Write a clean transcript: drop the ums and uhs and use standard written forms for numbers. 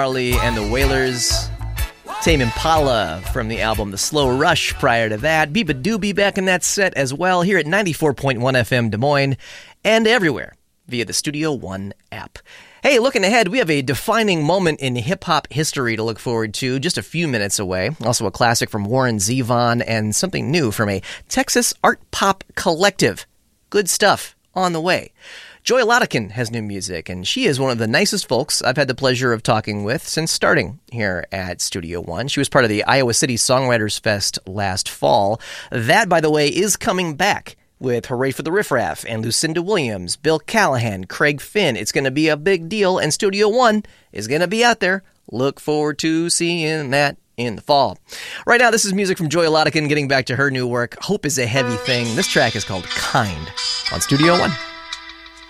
Marley and the Wailers. Tame Impala from the album The Slow Rush prior to that. Biba Doobie back in that set as well here at 94.1 FM Des Moines and everywhere via the Studio One app. Hey, looking ahead, we have a defining moment in hip-hop history to look forward to just a few minutes away. Also a classic from Warren Zevon and something new from a Texas art pop collective. Good stuff on the way. Joy Lottican has new music, and she is one of the nicest folks I've had the pleasure of talking with since starting here at Studio One. She was part of the Iowa City Songwriters Fest last fall. That, by the way, is coming back with Hooray for the Riff Raff and Lucinda Williams, Bill Callahan, Craig Finn. It's going to be a big deal, and Studio One is going to be out there. Look forward to seeing that in the fall. Right now, this is music from Joy Lottican getting back to her new work, Hope is a Heavy Thing. This track is called Kind on Studio One.